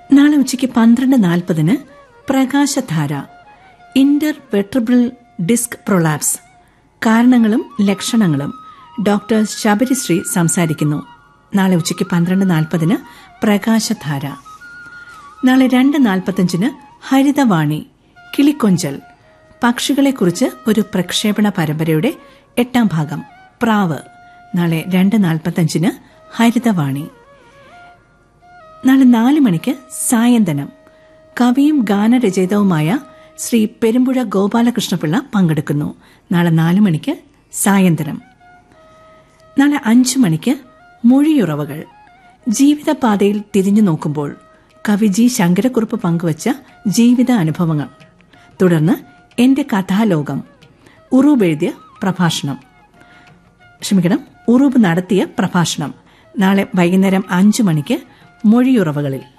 നാളെ ഉച്ചയ്ക്ക് 12:40 പ്രകാശധാര ഇന്റർവെർട്ടിബ്രൽ ഡിസ്ക് പ്രൊലാപ്സ് കാരണങ്ങളും ലക്ഷണങ്ങളും ഡോക്ടർ ശബരിശ്രീ സംസാരിക്കുന്നു. നാളെ ഉച്ചയ്ക്ക് 12:40 പ്രകാശധാര. നാളെ 2:45 ഹരിതവാണി കിളിക്കൊഞ്ചൽ പക്ഷികളെക്കുറിച്ച് ഒരു പ്രക്ഷേപണ പരമ്പരയുടെ 8ാം ഭാഗം പ്രാവ്. നാളെ 2:45 ഹരിതവാണി. നാളെ 4 മണിക്ക് സായന്തനം കവിയും ഗാനരചയിതാവുമായ ശ്രീ പെരുമ്പുഴ ഗോപാലകൃഷ്ണപിള്ള പങ്കെടുക്കുന്നു. നാളെ 4 മണിക്ക് സായന്തനം. നാളെ 5 മണിക്ക് മൊഴിയുറവകൾ ജീവിതപാതയിൽ തിരിഞ്ഞു നോക്കുമ്പോൾ കവി ജി ശങ്കരക്കുറുപ്പ് പങ്കുവച്ച ജീവിത അനുഭവങ്ങൾ. തുടർന്ന് എന്റെ കഥാലോകം ഉറൂബ് നടത്തിയ പ്രഭാഷണം. നാളെ വൈകുന്നേരം 5 മണിക്ക് മൊഴിയുറവകളിൽ.